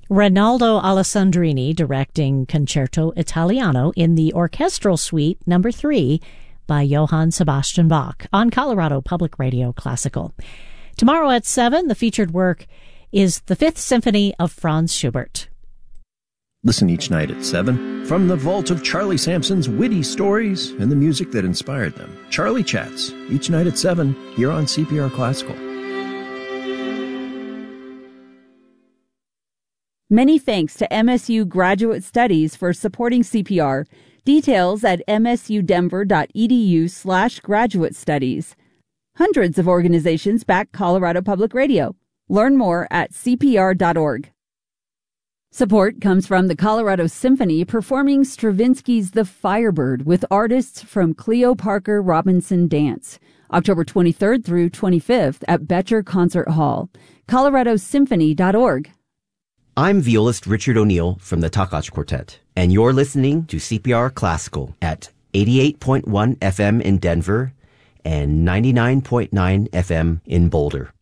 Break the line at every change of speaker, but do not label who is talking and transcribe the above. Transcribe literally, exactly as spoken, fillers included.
Rinaldo Alessandrini directing Concerto Italiano in the Orchestral Suite Number three by Johann Sebastian Bach on Colorado Public Radio Classical. Tomorrow at seven, the featured work is the Fifth Symphony of Franz Schubert.
Listen each night at seven from the vault of Charlie Sampson's witty stories and the music that inspired them. Charlie Chats, each night at seven, here on C P R Classical.
Many thanks to M S U Graduate Studies for supporting C P R. Details at msudenver.edu slash graduate studies. Hundreds of organizations back Colorado Public Radio. Learn more at c p r dot org. Support comes from the Colorado Symphony performing Stravinsky's The Firebird with artists from Cleo Parker Robinson Dance, October twenty-third through twenty-fifth at Betcher Concert Hall. colorado symphony dot org.
I'm violist Richard O'Neill from the Takach Quartet, and you're listening to C P R Classical at eighty-eight point one F M in Denver and ninety-nine point nine F M in Boulder.